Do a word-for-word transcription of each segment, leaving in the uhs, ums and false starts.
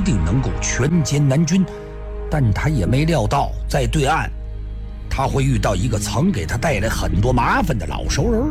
定能够全歼南军，但他也没料到在对岸他会遇到一个曾给他带来很多麻烦的老熟人。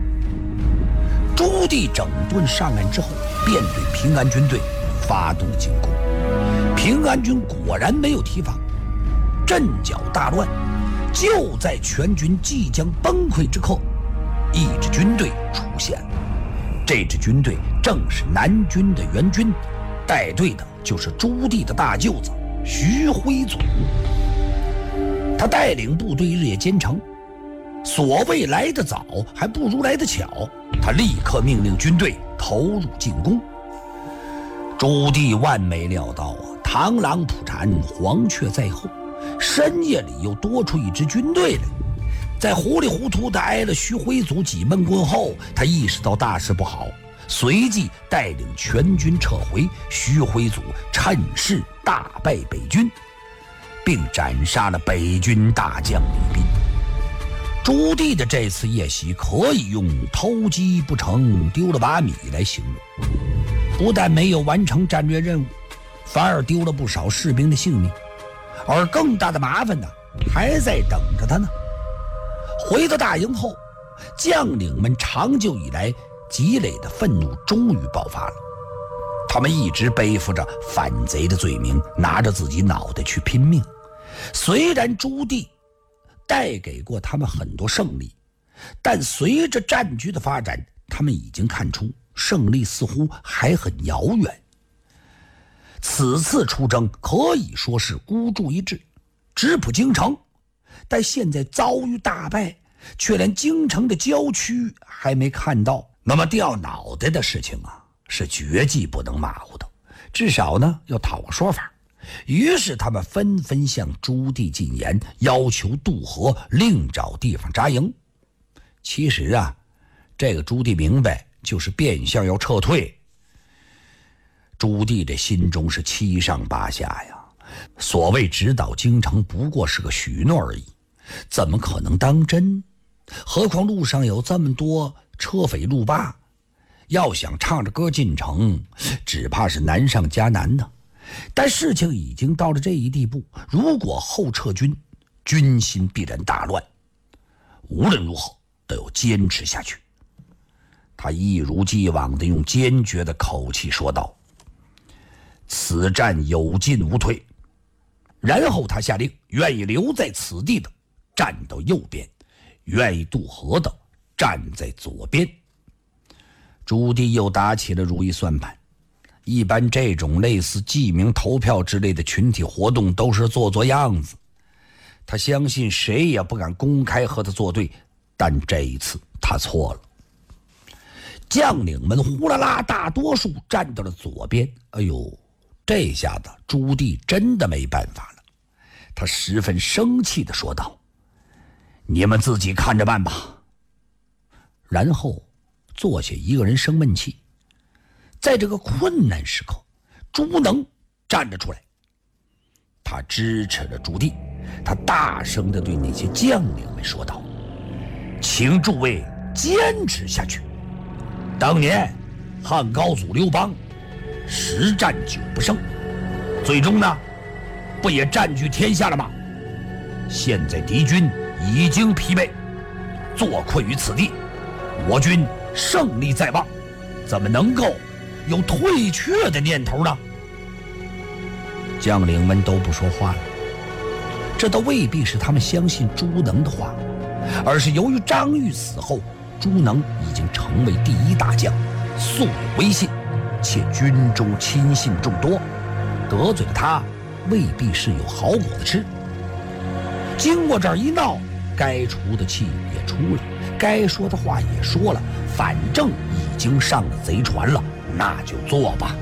朱棣整顿上岸之后，便对平安军队发动了进攻。平安军果然没有提防，阵脚大乱。就在全军即将崩溃之刻，一支军队出现了。这支军队正是南军的援军，带队的就是朱棣的大舅子徐辉祖。他带领部队日夜兼程，所谓来得早，还不如来得巧。他立刻命令军队投入进攻。朱棣万没料到啊，螳螂捕蝉，黄雀在后。深夜里又多出一支军队来，在糊里糊涂地挨了徐辉祖几闷棍后，他意识到大事不好，随即带领全军撤回。徐辉祖趁势大败北军，并斩杀了北军大将李斌。朱棣的这次夜袭可以用偷鸡不成丢了把米来形容，不但没有完成战略任务，反而丢了不少士兵的性命。而更大的麻烦呢，还在等着他呢。回到大营后，将领们长久以来积累的愤怒终于爆发了。他们一直背负着反贼的罪名，拿着自己脑袋去拼命。虽然朱棣带给过他们很多胜利，但随着战局的发展，他们已经看出胜利似乎还很遥远。此次出征可以说是孤注一掷，直扑京城，但现在遭遇大败，却连京城的郊区还没看到。那么掉脑袋的事情啊，是绝技不能马虎的，至少呢要讨个说法。于是他们纷纷向朱棣进言，要求渡河，另找地方扎营。其实啊，这个朱棣明白，就是变相要撤退。朱棣这心中是七上八下呀，所谓直捣京城不过是个许诺而已，怎么可能当真？何况路上有这么多车匪路霸，要想唱着歌进城，只怕是难上加难呢。但事情已经到了这一地步，如果后撤军，军心必然大乱。无论如何都要坚持下去。他一如既往地用坚决的口气说道：此战有进无退。然后他下令，愿意留在此地的站到右边，愿意渡河的站在左边。朱棣又打起了如意算盘，一般这种类似记名投票之类的群体活动都是做做样子，他相信谁也不敢公开和他作对，但这一次他错了。将领们呼啦啦大多数站到了左边。哎呦，这下子朱棣真的没办法了，他十分生气地说道：你们自己看着办吧。然后坐下一个人生闷气。在这个困难时刻，朱能站了出来，他支持了朱棣，他大声地对那些将领们说道：请诸位坚持下去。当年汉高祖刘邦十战九不胜，最终呢不也占据天下了吗？现在敌军已经疲惫，坐困于此地，我军胜利在望，怎么能够有退却的念头呢？将领们都不说话了。这倒未必是他们相信朱能的话，而是由于张玉死后，朱能已经成为第一大将，素有威信，且军中亲信众多，得罪了他未必是有好果子吃。经过这儿一闹，该出的气也出了，该说的话也说了，反正已经上了贼船了，那就做吧。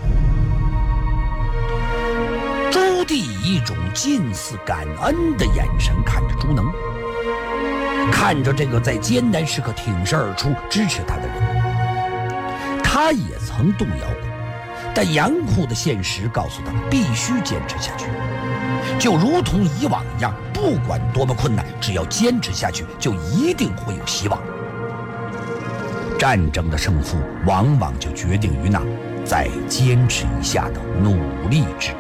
朱棣以一种近似感恩的眼神看着朱能，看着这个在艰难时刻挺身而出支持他的人。他也曾动摇过，但严酷的现实告诉他必须坚持下去。就如同以往一样，不管多么困难，只要坚持下去，就一定会有希望。战争的胜负往往就决定于那再坚持一下的努力之中。